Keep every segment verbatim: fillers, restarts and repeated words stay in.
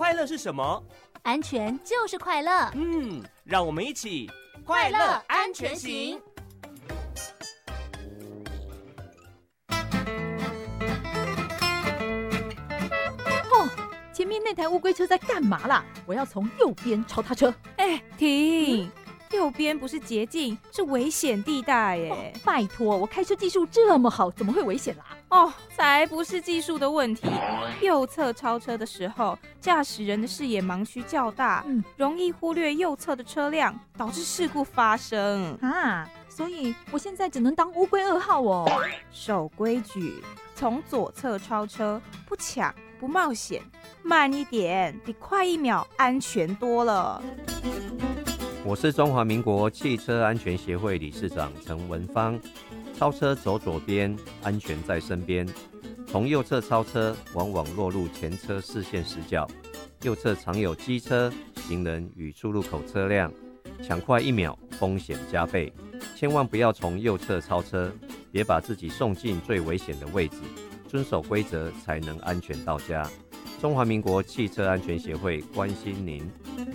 快乐是什么？ 安全就是快乐。 嗯，让我们一起快乐安全行。 哦，前面那台乌龟车在干嘛啦？我要从右边超它车。 哎，停！嗯，右边不是捷径，是危险地带耶！ 哦，拜托，我开车技术这么好，怎么会危险啦？ 哦，才不是技术的问题。右侧超车的时候，驾驶人的视野盲区较大，嗯，容易忽略右侧的车辆，导致事故发生啊！所以我现在只能当乌龟二号哦。 守规矩，从左侧超车，不抢不冒险，慢一点，比快一秒安全多了。 我是中华民国汽车安全协会理事长陈文芳。超车走左边，安全在身边。从右侧超车，往往落入前车视线死角。右侧常有机车、行人与出入口车辆，抢快一秒，风险加倍。千万不要从右侧超车，别把自己送进最危险的位置。遵守规则，才能安全到家。中华民国汽车安全协会关心您。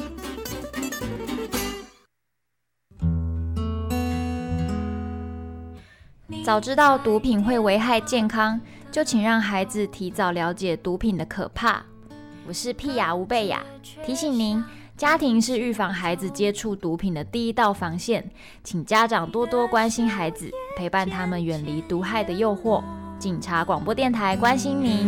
早知道毒品会危害健康，就请让孩子提早了解毒品的可怕。我是屁雅吴贝雅，提醒您，家庭是预防孩子接触毒品的第一道防线，请家长多多关心孩子，陪伴他们远离毒害的诱惑。警察广播电台关心您。